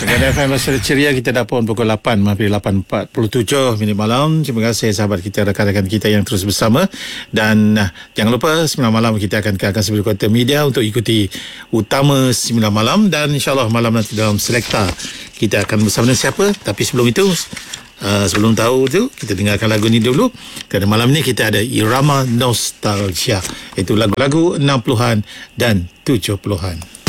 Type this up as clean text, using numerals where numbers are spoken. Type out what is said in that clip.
Dengan FM Masyarakat Ceria, kita dapat pukul 8 hampir 8.47 minit malam. Terima kasih sahabat kita, rakan-rakan kita yang terus bersama. Dan jangan lupa 9 malam kita akan ke Akan Sebelum Kota Media untuk ikuti utama 9 malam. Dan insyaAllah malam nanti dalam Selekta kita akan bersama dengan siapa. Tapi sebelum itu, sebelum tahu tu, kita dengarkan lagu ni dulu. Kerana malam ni kita ada irama nostalgia, iaitu lagu-lagu 60-an dan 70-an.